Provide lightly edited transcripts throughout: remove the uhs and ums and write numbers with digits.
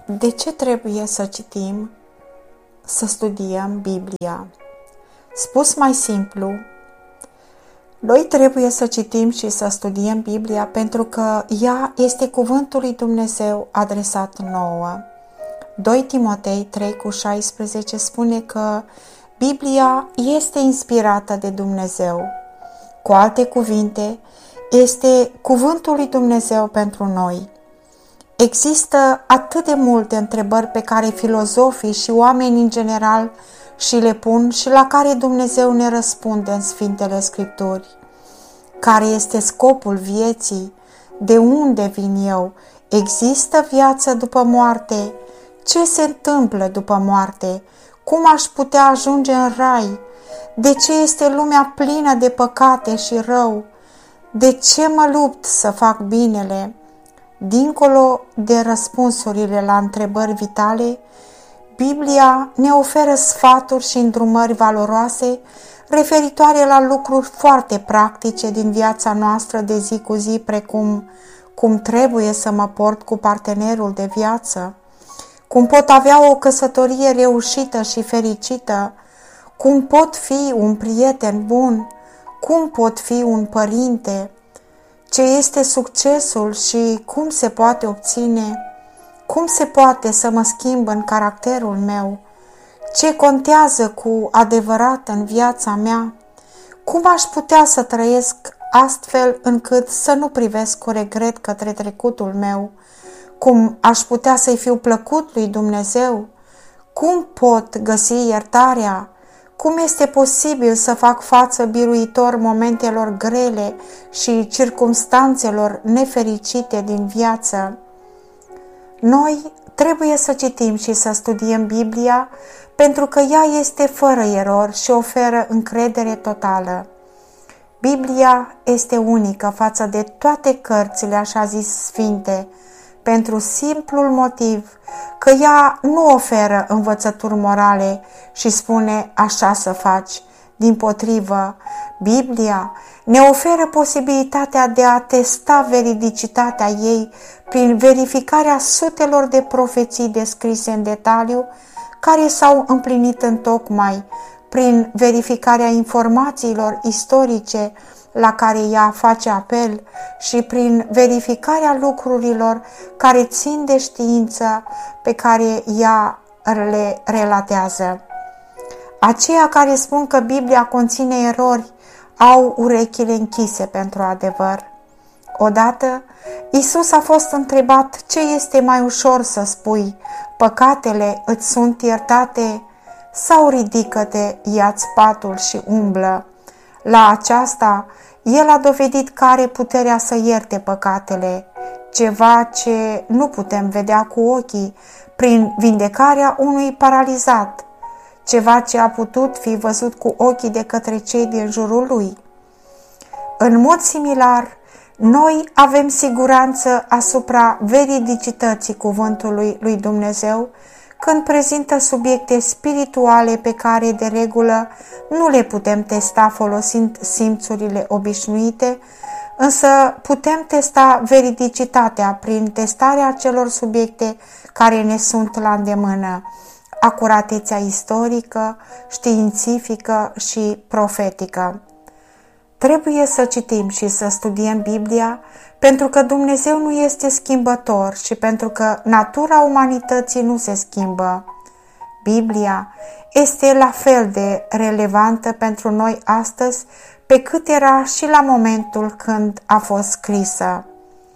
De ce trebuie să citim, să studiem Biblia? Spus mai simplu, noi trebuie să citim și să studiem Biblia pentru că ea este cuvântul lui Dumnezeu adresat nouă. 2 Timotei 3,16 spune că Biblia este inspirată de Dumnezeu. Cu alte cuvinte, este cuvântul lui Dumnezeu pentru noi. Există atât de multe întrebări pe care filozofii și oamenii în general și le pun și la care Dumnezeu ne răspunde în Sfintele Scripturi. Care este scopul vieții? De unde vin eu? Există viață după moarte? Ce se întâmplă după moarte? Cum aș putea ajunge în rai? De ce este lumea plină de păcate și rău? De ce mă lupt să fac binele? Dincolo de răspunsurile la întrebări vitale, Biblia ne oferă sfaturi și îndrumări valoroase referitoare la lucruri foarte practice din viața noastră de zi cu zi, precum cum trebuie să mă port cu partenerul de viață, cum pot avea o căsătorie reușită și fericită, cum pot fi un prieten bun, cum pot fi un părinte, ce este succesul și cum se poate obține, cum se poate să mă schimb în caracterul meu, ce contează cu adevărat în viața mea, cum aș putea să trăiesc astfel încât să nu privesc cu regret către trecutul meu, cum aș putea să-i fiu plăcut lui Dumnezeu, cum pot găsi iertarea, cum este posibil să fac față biruitor momentelor grele și circumstanțelor nefericite din viață. Noi trebuie să citim și să studiem Biblia pentru că ea este fără erori și oferă încredere totală. Biblia este unică față de toate cărțile așa zis sfinte, pentru simplul motiv că ea nu oferă învățături morale și spune așa să faci. Dimpotrivă, Biblia ne oferă posibilitatea de a testa veridicitatea ei prin verificarea sutelor de profeții descrise în detaliu care s-au împlinit întocmai, prin verificarea informațiilor istorice la care ea face apel și prin verificarea lucrurilor care țin de știință pe care ea le relatează. Aceia care spun că Biblia conține erori au urechile închise pentru adevăr. Odată, Iisus a fost întrebat ce este mai ușor să spui, păcatele îți sunt iertate sau ridică-te, ia-ți patul și umblă. La aceasta, el a dovedit că are puterea să ierte păcatele, ceva ce nu putem vedea cu ochii, prin vindecarea unui paralizat, ceva ce a putut fi văzut cu ochii de către cei din jurul lui. În mod similar, noi avem siguranță asupra veridicității cuvântului lui Dumnezeu când prezintă subiecte spirituale pe care de regulă nu le putem testa folosind simțurile obișnuite, însă putem testa veridicitatea prin testarea acelor subiecte care ne sunt la îndemână, acuratețea istorică, științifică și profetică. Trebuie să citim și să studiem Biblia pentru că Dumnezeu nu este schimbător și pentru că natura umanității nu se schimbă. Biblia este la fel de relevantă pentru noi astăzi pe cât era și la momentul când a fost scrisă.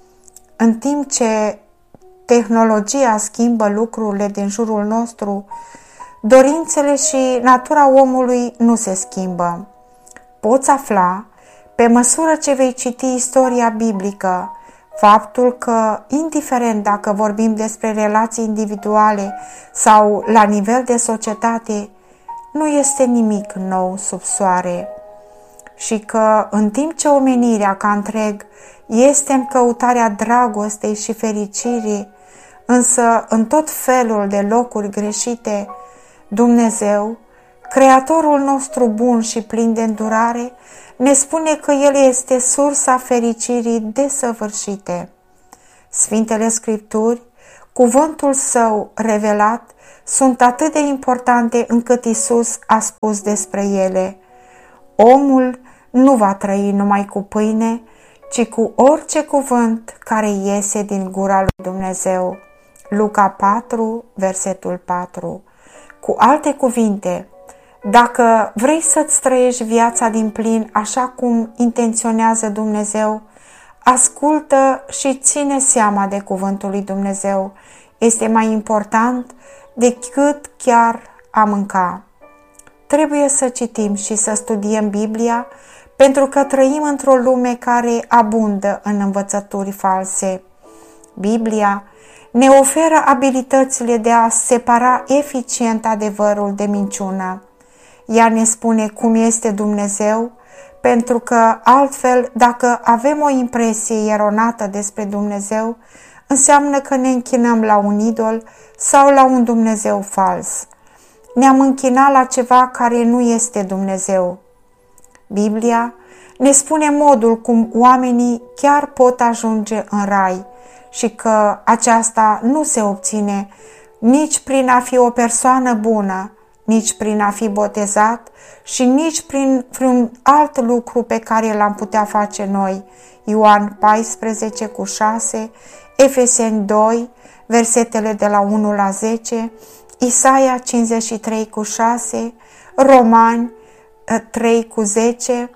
În timp ce tehnologia schimbă lucrurile din jurul nostru, dorințele și natura omului nu se schimbă. Poți afla, pe măsură ce vei citi istoria biblică, faptul că, indiferent dacă vorbim despre relații individuale sau la nivel de societate, nu este nimic nou sub soare și că, în timp ce omenirea ca întreg este în căutarea dragostei și fericirii, însă în tot felul de locuri greșite, Dumnezeu, Creatorul nostru bun și plin de îndurare, ne spune că El este sursa fericirii desăvârșite. Sfintele Scripturi cuvântul său revelat sunt atât de importante încât Iisus a spus despre ele: omul nu va trăi numai cu pâine, ci cu orice cuvânt care iese din gura lui Dumnezeu. Luca 4, versetul 4. Cu alte cuvinte, dacă vrei să-ți trăiești viața din plin așa cum intenționează Dumnezeu, ascultă și ține seama de cuvântul lui Dumnezeu. Este mai important decât chiar a mânca. Trebuie să citim și să studiem Biblia, pentru că trăim într-o lume care abundă în învățături false. Biblia ne oferă abilitățile de a separa eficient adevărul de minciună. Ea ne spune cum este Dumnezeu, pentru că altfel, dacă avem o impresie eronată despre Dumnezeu, înseamnă că ne închinăm la un idol sau la un Dumnezeu fals. Ne-am închinat la ceva care nu este Dumnezeu. Biblia ne spune modul cum oamenii chiar pot ajunge în rai și că aceasta nu se obține nici prin a fi o persoană bună, nici prin a fi botezat și nici prin vreun alt lucru pe care l-am putea face noi. Ioan 14 cu 6, Efeseni 2, versetele de la 1 la 10, Isaia 53 cu 6, Romani 3 cu 10,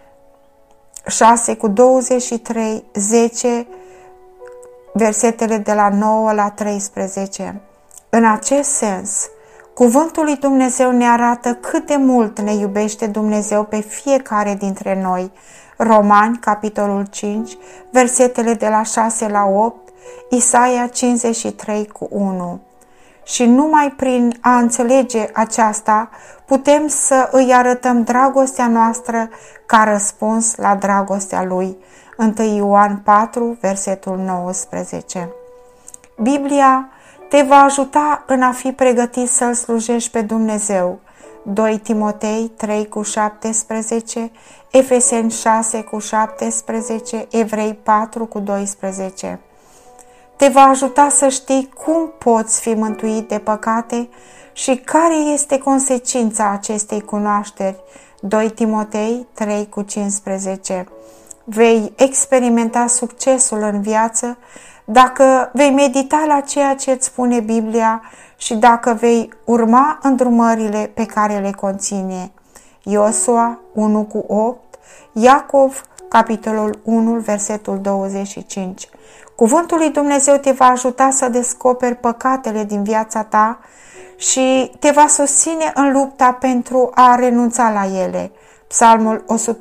6 cu 23, 10, versetele de la 9 la 13. În acest sens, cuvântul lui Dumnezeu ne arată cât de mult ne iubește Dumnezeu pe fiecare dintre noi. Romani, capitolul 5, versetele de la 6 la 8, Isaia 53 cu 1. Și numai prin a înțelege aceasta putem să îi arătăm dragostea noastră ca răspuns la dragostea Lui. 1 Ioan 4, versetul 19. Biblia te va ajuta în a fi pregătit să-L slujești pe Dumnezeu. 2 Timotei 3 cu 17, Efeseni 6 cu 17, Evrei 4 cu 12. Te va ajuta să știi cum poți fi mântuit de păcate și care este consecința acestei cunoașteri. 2 Timotei 3 cu 15. Vei experimenta succesul în viață dacă vei medita la ceea ce îți spune Biblia și dacă vei urma îndrumările pe care le conține. Iosua 1 cu 8, Iacov, capitolul 1, versetul 25. Cuvântul lui Dumnezeu te va ajuta să descoperi păcatele din viața ta și te va susține în lupta pentru a renunța la ele. Psalmul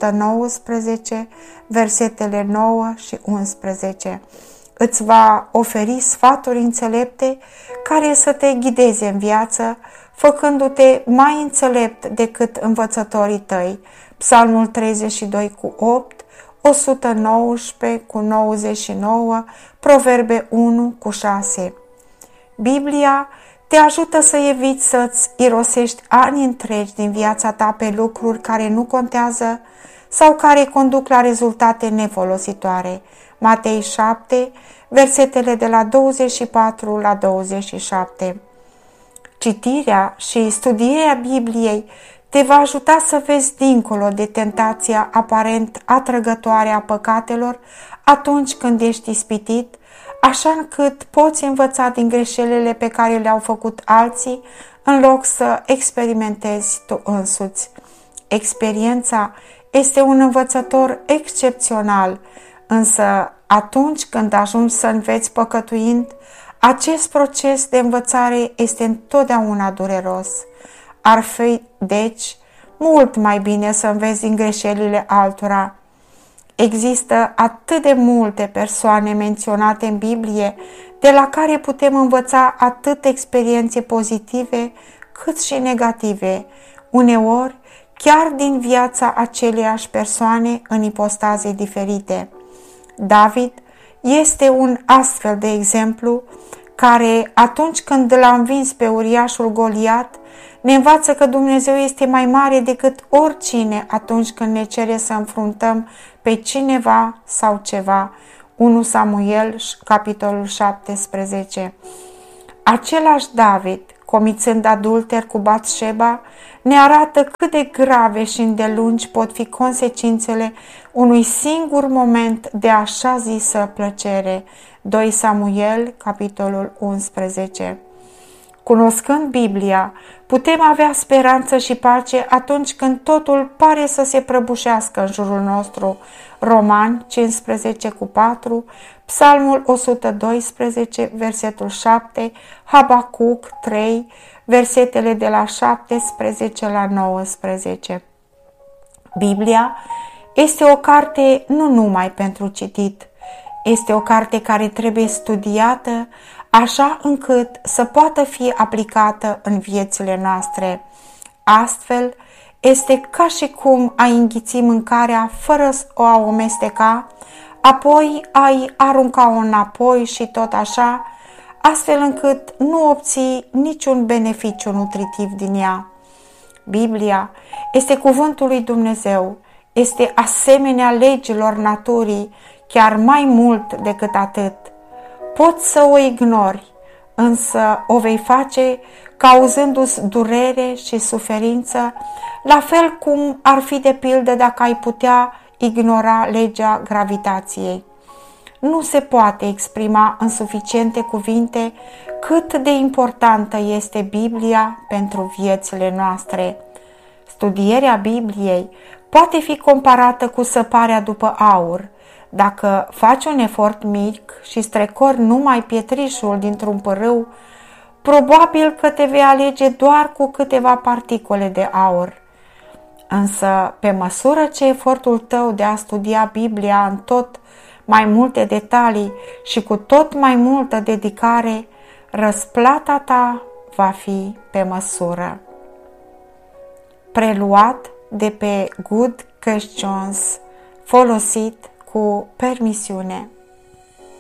119, versetele 9 și 11. Îți va oferi sfaturi înțelepte care să te ghideze în viață, făcându-te mai înțelept decât învățătorii tăi. Psalmul 32 cu 8, 119 cu 99, Proverbe 1 cu 6. Biblia te ajută să eviți să-ți irosești ani întregi din viața ta pe lucruri care nu contează sau care conduc la rezultate nefolositoare. Matei 7, versetele de la 24 la 27. Citirea și studierea Bibliei te va ajuta să vezi dincolo de tentația aparent atrăgătoare a păcatelor atunci când ești ispitit, așa încât poți învăța din greșelile pe care le-au făcut alții în loc să experimentezi tu însuți. Experiența este un învățător excepțional, însă atunci când ajungi să înveți păcătuind, acest proces de învățare este întotdeauna dureros. Ar fi, deci, mult mai bine să înveți din greșelile altora. Există atât de multe persoane menționate în Biblie, de la care putem învăța atât experiențe pozitive cât și negative, uneori chiar din viața aceleiași persoane în ipostaze diferite. David este un astfel de exemplu care, atunci când l-a învins pe uriașul Goliat, ne învață că Dumnezeu este mai mare decât oricine atunci când ne cere să înfruntăm pe cineva sau ceva. 1 Samuel, capitolul 17. Același David, comițând adulter cu Batșeba, ne arată cât de grave și îndelungi pot fi consecințele unui singur moment de așa zisă plăcere. 2 Samuel, capitolul 11. Cunoscând Biblia, putem avea speranță și pace atunci când totul pare să se prăbușească în jurul nostru. Romani 15:4, Psalmul 112, versetul 7, Habacuc 3, versetele de la 17 la 19. Biblia este o carte nu numai pentru citit, este o carte care trebuie studiată așa încât să poată fi aplicată în viețile noastre. Astfel, este ca și cum ai înghiți mâncarea fără o a o mesteca, apoi ai arunca-o înapoi și tot așa, astfel încât nu obții niciun beneficiu nutritiv din ea. Biblia este cuvântul lui Dumnezeu, este asemenea legilor naturii, chiar mai mult decât atât. Poți să o ignori, însă o vei face cauzându-ți durere și suferință, la fel cum ar fi de pildă dacă ai putea ignora legea gravitației. Nu se poate exprima în suficiente cuvinte cât de importantă este Biblia pentru viețile noastre. Studierea Bibliei poate fi comparată cu săparea după aur. Dacă faci un efort mic și strecori numai pietrișul dintr-un pârâu, probabil că te vei alege doar cu câteva particule de aur. Însă, pe măsură ce efortul tău de a studia Biblia în tot mai multe detalii și cu tot mai multă dedicare, răsplata ta va fi pe măsură. Preluat de pe Good Questions, folosit cu permisiune.